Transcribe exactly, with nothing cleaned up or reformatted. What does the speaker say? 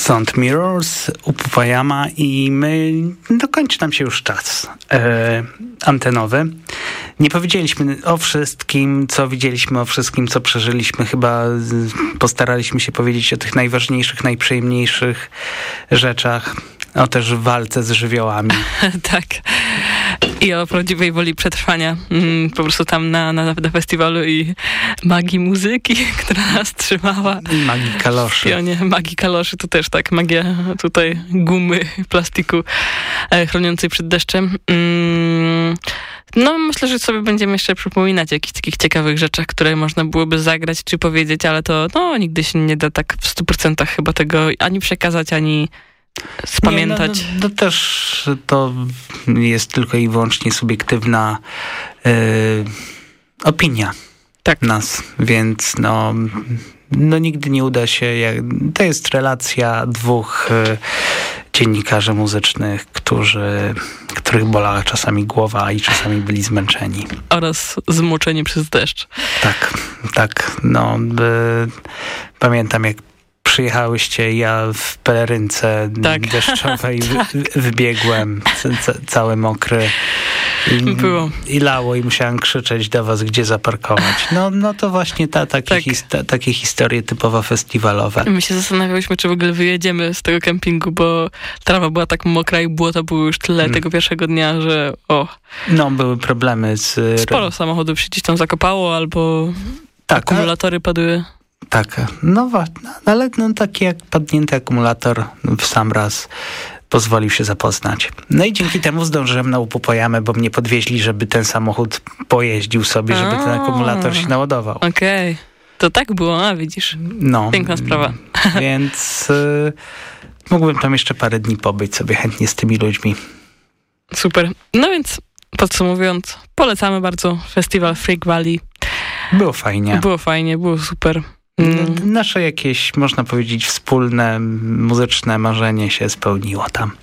Sound Mirrors, Upupajama i my, dokończy nam się już czas e, antenowy. Nie powiedzieliśmy o wszystkim, co widzieliśmy, o wszystkim, co przeżyliśmy. Chyba postaraliśmy się powiedzieć o tych najważniejszych, najprzyjemniejszych rzeczach. O też walce z żywiołami. Tak. I o prawdziwej woli przetrwania mm, po prostu tam na, na, na festiwalu i magii muzyki, która nas trzymała. I magii kaloszy. Pionie magii kaloszy, to też tak, magia tutaj gumy, plastiku e, chroniącej przed deszczem. Mm, no myślę, że sobie będziemy jeszcze przypominać o jakichś takich ciekawych rzeczach, które można byłoby zagrać czy powiedzieć, ale to no nigdy się nie da tak w stu procentach chyba tego ani przekazać, ani spamiętać. Nie, no, no też to jest tylko i wyłącznie subiektywna yy, opinia tak. nas, więc no, no nigdy nie uda się. Jak, to jest relacja dwóch yy, dziennikarzy muzycznych, którzy, których bolała czasami głowa i czasami byli zmęczeni. Oraz zmoczeni przez deszcz. Tak, tak. No, yy, pamiętam jak przyjechałyście, ja w pelerynce tak. deszczowej tak. wy, wybiegłem, c- cały mokry. I, Było. I lało i musiałem krzyczeć do was, gdzie zaparkować. No, no to właśnie ta, takie, tak. his, ta, takie historie typowo festiwalowe. My się zastanawiałyśmy, czy w ogóle wyjedziemy z tego kempingu, bo trawa była tak mokra i błota było już tyle hmm. tego pierwszego dnia, że o. No, były problemy z... Sporo samochodów się gdzieś tam zakopało, albo tak, akumulatory padły. Tak, no właśnie, ale no, taki jak padnięty akumulator w sam raz pozwolił się zapoznać. No i dzięki temu zdążyłem na Upupajamę, bo mnie podwieźli, żeby ten samochód pojeździł sobie, żeby ten akumulator się naładował. Okej, okay. To tak było, a widzisz. No. Piękna sprawa. Więc y, mógłbym tam jeszcze parę dni pobyć sobie chętnie z tymi ludźmi. Super. No więc podsumowując, polecamy bardzo festiwal Freak Valley. Było fajnie. Było fajnie, było super. Mm. Nasze jakieś, można powiedzieć, wspólne muzyczne marzenie się spełniło tam.